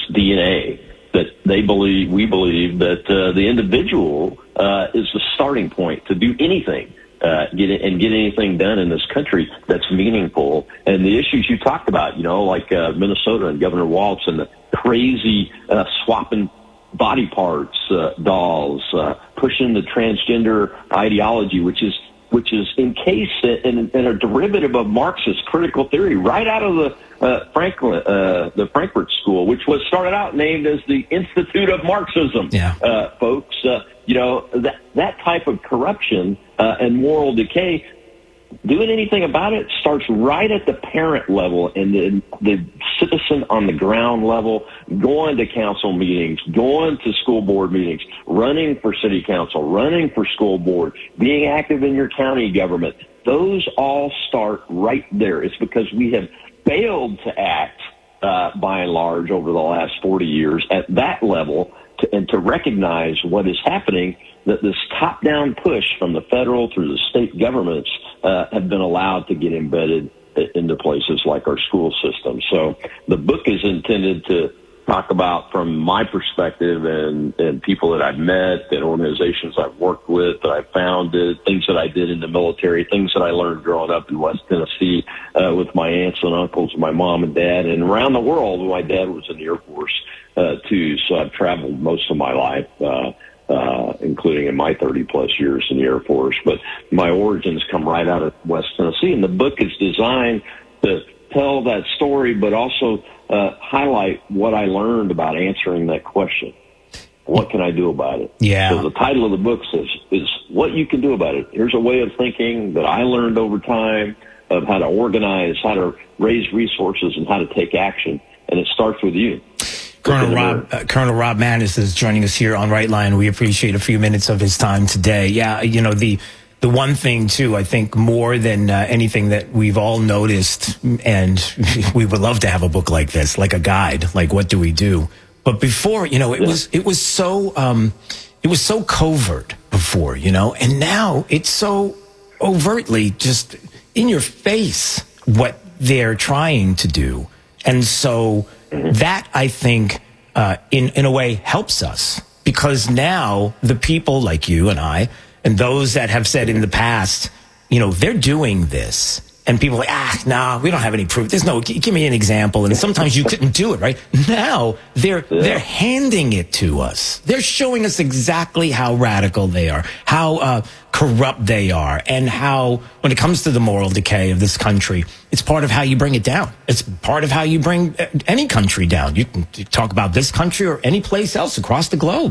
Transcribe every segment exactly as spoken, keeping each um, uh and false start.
D N A. That they believe, we believe that uh, the individual uh, is the starting point to do anything. Uh, get it, and get anything done in this country that's meaningful. And the issues you talked about, you know, like uh, Minnesota and Governor Walz and the crazy uh, swapping body parts, uh, dolls, uh, pushing the transgender ideology, which is which is encased in, in a derivative of Marxist critical theory, right out of the uh, Franklin, uh, the Frankfurt School, which was started out named as the Institute of Marxism. Yeah, uh, folks, uh, you know that that type of corruption uh, and moral decay. Doing anything about it starts right at the parent level and the, the citizen on the ground level, going to council meetings, going to school board meetings, running for city council, running for school board, being active in your county government. Those all start right there. It's because we have failed to act, uh, by and large, over the last forty years at that level to, and to recognize what is happening, that this top-down push from the federal through the state governments uh, have been allowed to get embedded into places like our school system. So the book is intended to talk about from my perspective and, and people that I've met and organizations I've worked with, that I founded, things that I did in the military, things that I learned growing up in West Tennessee uh, with my aunts and uncles, my mom and dad, and around the world. My dad was in the Air Force uh, too, so I've traveled most of my life, uh, Uh, including in my thirty-plus years in the Air Force. But my origins come right out of West Tennessee, and the book is designed to tell that story, but also uh, highlight what I learned about answering that question. What can I do about it? Yeah. So the title of the book says, is What You Can Do About It. Here's a way of thinking that I learned over time of how to organize, how to raise resources, and how to take action, and it starts with you. Colonel Rob, uh, Colonel Rob Maness is joining us here on Right Line. We appreciate a few minutes of his time today. Yeah, you know, the the one thing, too, I think more than uh, anything that we've all noticed, and we would love to have a book like this, like a guide, like what do we do? But before, you know, it yeah. was it was so um, it was so covert before, you know, and now it's so overtly just in your face what they're trying to do. And so that, I think, uh, in, in a way helps us, because now the people like you and I and those that have said in the past, you know, they're doing this. And people are like, ah, nah, we don't have any proof. There's no, give me an example. And sometimes you couldn't do it, right? Now they're, yeah. they're handing it to us. They're showing us exactly how radical they are, how uh, corrupt they are, and how, when it comes to the moral decay of this country, it's part of how you bring it down. It's part of how you bring any country down. You can talk about this country or any place else across the globe.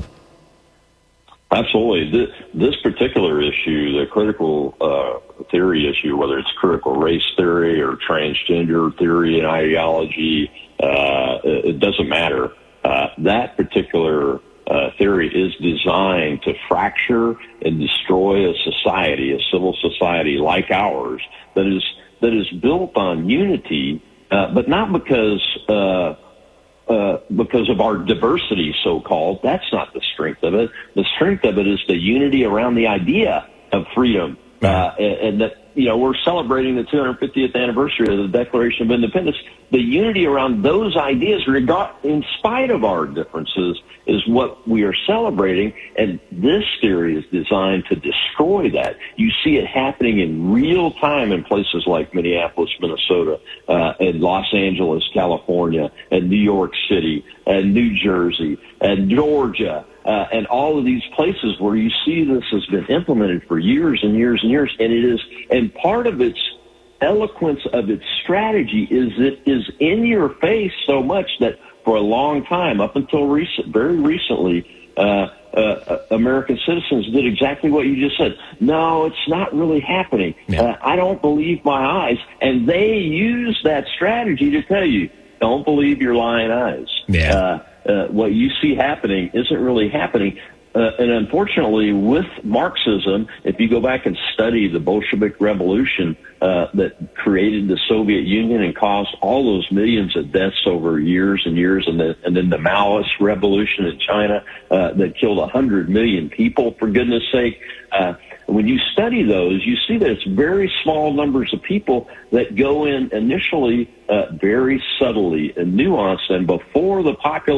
Absolutely. This, this particular issue, the critical uh, theory issue, whether it's critical race theory or transgender theory and ideology, uh, it doesn't matter. Uh, that particular uh, theory is designed to fracture and destroy a society, a civil society like ours, that is that is built on unity, uh, but not because uh, uh, because of our diversity, so-called. That's not the strength of it. The strength of it is the unity around the idea of freedom, uh, and, and that, you know, we're celebrating the two hundred fiftieth anniversary of the Declaration of Independence. The unity around those ideas, regard, in spite of our differences, is what we are celebrating. And this theory is designed to destroy that. You see it happening in real time in places like Minneapolis, Minnesota, uh, and Los Angeles, California, and New York City, and New Jersey, and Georgia. Uh, and all of these places where you see this has been implemented for years and years and years, and it is, and part of its eloquence of its strategy is it is in your face so much that for a long time, up until recent, very recently, uh, uh, American citizens did exactly what you just said. No, it's not really happening. Yeah. Uh, I don't believe my eyes, and they use that strategy to tell you, don't believe your lying eyes. Yeah. Uh, Uh, what you see happening isn't really happening. Uh, and unfortunately, with Marxism, if you go back and study the Bolshevik Revolution uh, that created the Soviet Union and caused all those millions of deaths over years and years, and, the, and then the Maoist Revolution in China uh, that killed one hundred million people, for goodness sake, uh, when you study those, you see that it's very small numbers of people that go in initially uh, very subtly and nuanced, and before the population